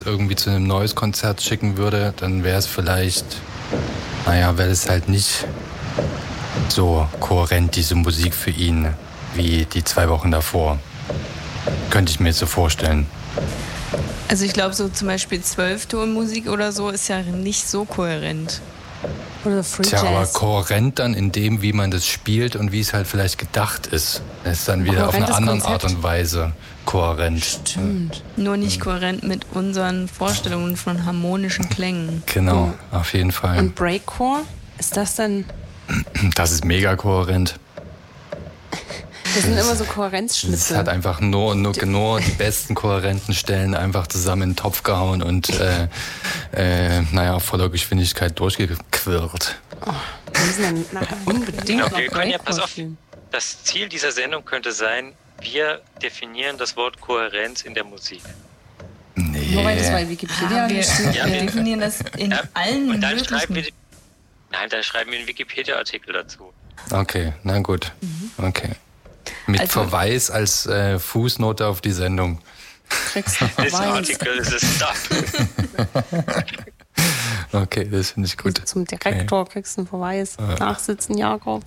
irgendwie zu einem neues Konzert schicken würde, dann wäre es vielleicht, wäre es halt nicht so kohärent, diese Musik für ihn, wie die 2 Wochen davor. Könnte ich mir jetzt so vorstellen. Also ich glaube, so zum Beispiel 12-Ton-Musik oder so ist ja nicht so kohärent. Oder Free Jazz. Aber kohärent dann in dem, wie man das spielt und wie es halt vielleicht gedacht ist. Das ist dann wieder kohärentes auf eine andere Art und Weise kohärent. Stimmt. Nur nicht kohärent mit unseren Vorstellungen von harmonischen Klängen. Genau, auf jeden Fall. Und Breakcore? Ist das dann... Das ist mega kohärent. Das sind immer so Kohärenzschnitzel. Es hat einfach nur die besten kohärenten Stellen einfach zusammen in den Topf gehauen und voller Geschwindigkeit durchgequirlt. Oh, wir müssen dann nachher unbedingt noch Breakcore spielen. Das Ziel dieser Sendung könnte sein, wir definieren das Wort Kohärenz in der Musik. Nee. Nur weil das bei Wikipedia steht. Wir definieren das in allen und dann möglichen... dann schreiben wir einen Wikipedia-Artikel dazu. Okay, na gut. Okay. Mit Verweis als Fußnote auf die Sendung. Kriegst du Verweis. This article is a stuff. Okay, das finde ich gut. Zum Direktor kriegst du einen Verweis. Nachsitzen, Jakob.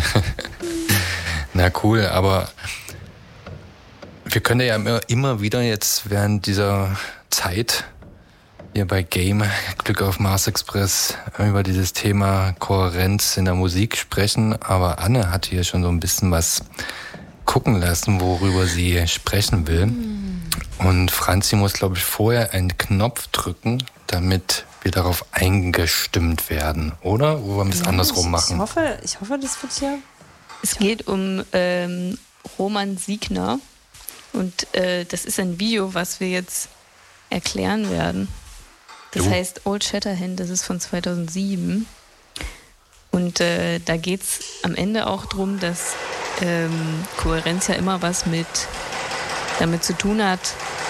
Na cool, aber wir können ja immer wieder jetzt während dieser Zeit hier bei Game, Glück auf Mars Express, über dieses Thema Kohärenz in der Musik sprechen. Aber Anne hat hier schon so ein bisschen was gucken lassen, worüber sie sprechen will. Und Franzi muss, glaube ich, vorher einen Knopf drücken, damit wir darauf eingestimmt werden, oder? Wo wir es andersrum machen. Ich hoffe, das wird ja... Es geht um Roman Siegner und das ist ein Video, was wir jetzt erklären werden. Das heißt Old Shatterhand, das ist von 2007. Und da geht es am Ende auch darum, dass Kohärenz ja immer was damit zu tun hat,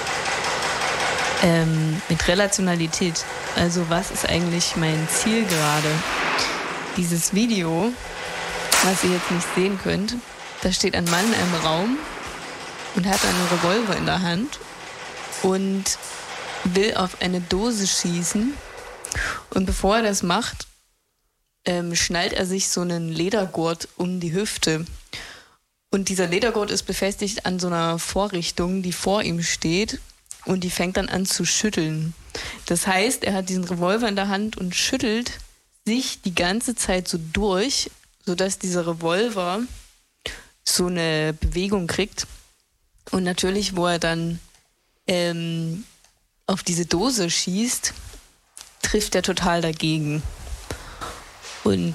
mit Relationalität. Also was ist eigentlich mein Ziel gerade? Dieses Video, was ihr jetzt nicht sehen könnt, da steht ein Mann in einem Raum und hat einen Revolver in der Hand und will auf eine Dose schießen. Und bevor er das macht, schnallt er sich so einen Ledergurt um die Hüfte. Und dieser Ledergurt ist befestigt an so einer Vorrichtung, die vor ihm steht, und die fängt dann an zu schütteln. Das heißt, er hat diesen Revolver in der Hand und schüttelt sich die ganze Zeit so durch, sodass dieser Revolver so eine Bewegung kriegt. Und natürlich, wo er dann auf diese Dose schießt, trifft er total dagegen. Und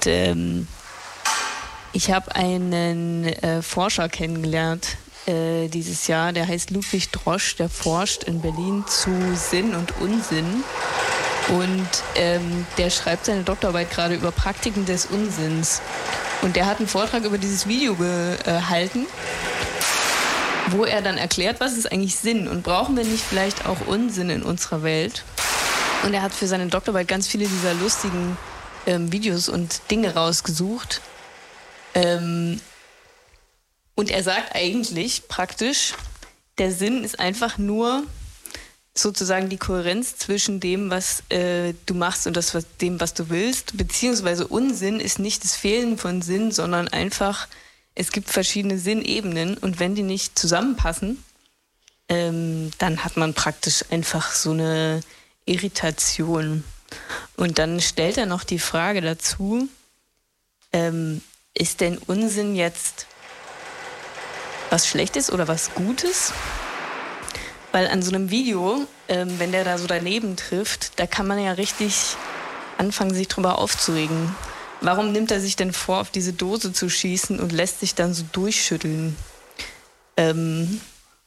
ich habe einen Forscher kennengelernt dieses Jahr, der heißt Ludwig Drosch, der forscht in Berlin zu Sinn und Unsinn. Und der schreibt seine Doktorarbeit gerade über Praktiken des Unsinns. Und der hat einen Vortrag über dieses Video gehalten, wo er dann erklärt, was ist eigentlich Sinn und brauchen wir nicht vielleicht auch Unsinn in unserer Welt? Und er hat für seine Doktorarbeit ganz viele dieser lustigen Videos und Dinge rausgesucht. Und er sagt eigentlich praktisch, der Sinn ist einfach nur sozusagen die Kohärenz zwischen dem, was du machst und dem, was du willst. Beziehungsweise Unsinn ist nicht das Fehlen von Sinn, sondern einfach, es gibt verschiedene Sinnebenen und wenn die nicht zusammenpassen, dann hat man praktisch einfach so eine Irritation. Und dann stellt er noch die Frage dazu, ist denn Unsinn jetzt was Schlechtes oder was Gutes? Weil an so einem Video, wenn der da so daneben trifft, da kann man ja richtig anfangen, sich drüber aufzuregen. Warum nimmt er sich denn vor, auf diese Dose zu schießen und lässt sich dann so durchschütteln? Und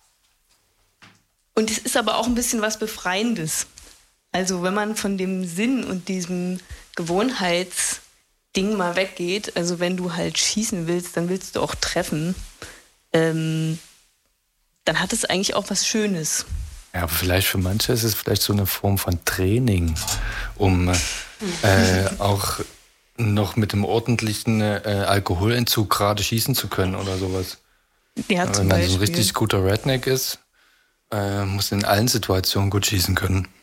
es ist aber auch ein bisschen was Befreiendes. Also wenn man von dem Sinn und diesem Gewohnheitsding mal weggeht, also wenn du halt schießen willst, dann willst du auch treffen, dann hat es eigentlich auch was Schönes. Ja, aber vielleicht für manche ist es vielleicht so eine Form von Training, um auch noch mit dem ordentlichen Alkoholentzug gerade schießen zu können oder sowas. Ja, wenn man so ein richtig guter Redneck ist, muss in allen Situationen gut schießen können.